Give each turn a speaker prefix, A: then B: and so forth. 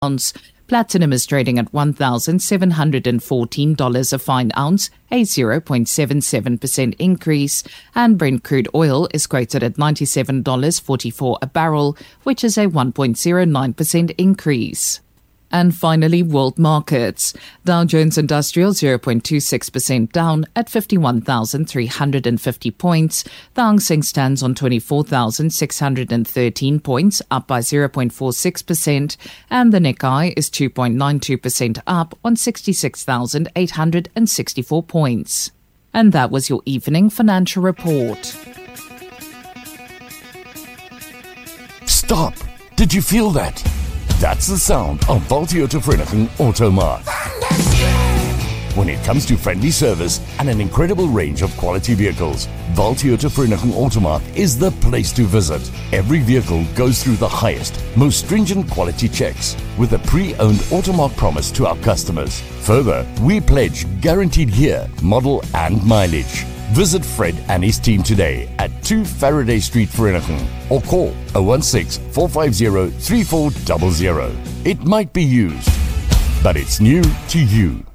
A: ounce. Platinum is trading at $1,714 a fine ounce, a 0.77% increase, and Brent crude oil is quoted at $97.44 a barrel, which is a 1.09% increase. And finally, world markets. Dow Jones Industrial 0.26% down at 51,350 points. The Hang Seng stands on 24,613 points, up by 0.46%. And the Nikkei is 2.92% up on 66,864 points. And that was your evening financial report.
B: Stop! Did you feel that? That's the sound of Vaal Toyota Vereeniging Automark. When it comes to friendly service and an incredible range of quality vehicles, Vaal Toyota Vereeniging Automark is the place to visit. Every vehicle goes through the highest, most stringent quality checks with a pre-owned Automark promise to our customers. Further, we pledge guaranteed year, model and mileage. Visit Fred and his team today at 2 Faraday Street, Vereeniging, or call 016-450-3400. It might be used, but it's new to you.